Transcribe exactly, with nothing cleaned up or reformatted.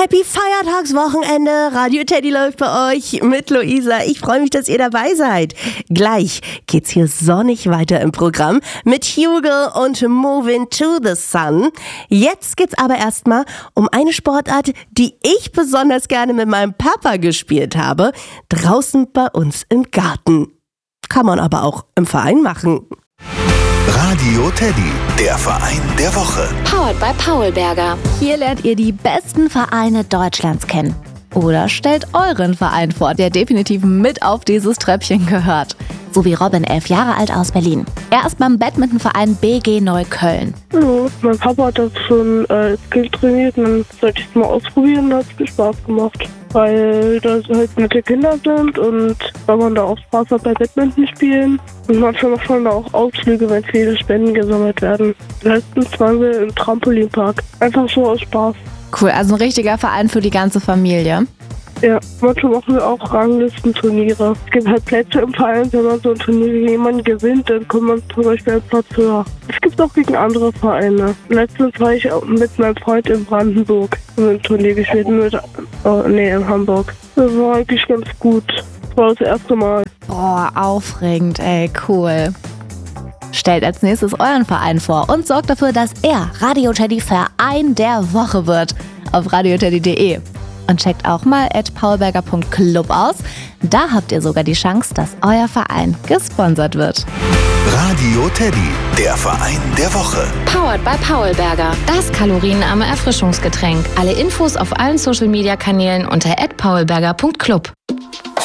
Happy Feiertagswochenende. Radio Teddy läuft bei euch mit Luisa. Ich freue mich, dass ihr dabei seid. Gleich geht's hier sonnig weiter im Programm mit Hugo und Moving to the Sun. Jetzt geht's aber erstmal um eine Sportart, die ich besonders gerne mit meinem Papa gespielt habe. Draußen bei uns im Garten. Kann man aber auch im Verein machen. Radio Teddy, der Verein der Woche. Powered by Paulberger. Hier lernt ihr die besten Vereine Deutschlands kennen. Oder stellt euren Verein vor, der definitiv mit auf dieses Treppchen gehört. So wie Robin, elf Jahre alt aus Berlin. Er ist beim Badmintonverein B G Neukölln. Hallo, mein Papa hat das schon äh, als Kind trainiert und dann sollte ich es mal ausprobieren und hat es viel Spaß gemacht. Weil das halt nette Kinder sind und weil man da auch Spaß hat bei Badminton spielen. Und manchmal macht man da auch Ausflüge, wenn viele Spenden gesammelt werden. Letztens waren wir im Trampolinpark. Einfach so aus Spaß. Cool, also ein richtiger Verein für die ganze Familie. Ja, manchmal machen wir auch Ranglistenturniere. Es gibt halt Plätze im Verein, wenn man so ein Turnier gegen jemanden gewinnt, dann kommt man zum Beispiel einen Platz höher. Es gibt auch gegen andere Vereine. Letztens war ich auch mit meinem Freund in Brandenburg und ein Turnier gespielt mit, oh, nee, in Hamburg. Das war eigentlich ganz gut. Das war das erste Mal. Boah, aufregend, ey, cool. Stellt als nächstes euren Verein vor und sorgt dafür, dass er Radio Teddy Verein der Woche wird. Auf radioteddy punkt de. Und checkt auch mal at paulberger punkt club aus. Da habt ihr sogar die Chance, dass euer Verein gesponsert wird. Radio Teddy, der Verein der Woche. Powered by Paulberger. Das kalorienarme Erfrischungsgetränk. Alle Infos auf allen Social Media Kanälen unter at paulberger punkt club.